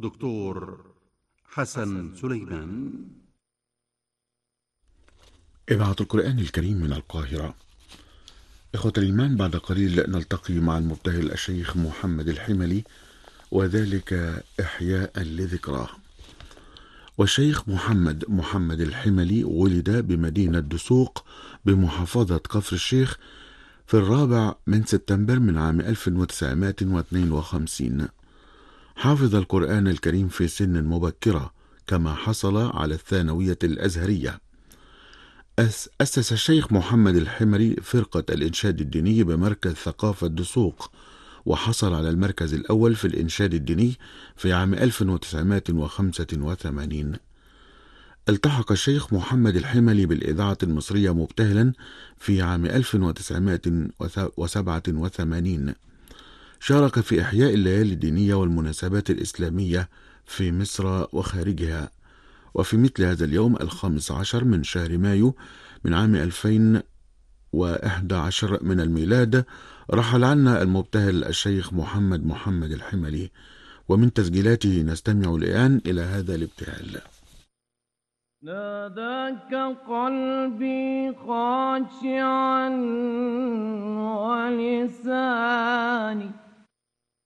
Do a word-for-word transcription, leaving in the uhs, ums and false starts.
دكتور حسن سليمان. إذاعة القرآن الكريم من القاهرة. إخوة الإيمان، بعد قليل نلتقي مع المبتهل الشيخ محمد الحملي، وذلك إحياء لذكراه. والشيخ محمد محمد الحملي ولد بمدينة دسوق بمحافظة كفر الشيخ في الرابع من سبتمبر من عام ألف وتسعمائة واثنين وخمسين. حافظ القرآن الكريم في سن مبكرة، كما حصل على الثانوية الأزهرية. أسس الشيخ محمد الحملي فرقة الإنشاد الديني بمركز ثقافة دسوق، وحصل على المركز الأول في الإنشاد الديني في عام ألف وتسعمائة وخمسة وثمانين. التحق الشيخ محمد الحملي بالإذاعة المصرية مبتهلا في عام ألف وتسعمائة وسبعة وثمانين. شارك في إحياء الليالي الدينية والمناسبات الإسلامية في مصر وخارجها. وفي مثل هذا اليوم الخامس عشر من شهر مايو من عام ألفين وإحدى عشر من الميلاد رحل عنا المبتهل الشيخ محمد محمد الحملي، ومن تسجيلاته نستمع الآن إلى هذا الابتهال. ناداك قلبي خاشعا ولساني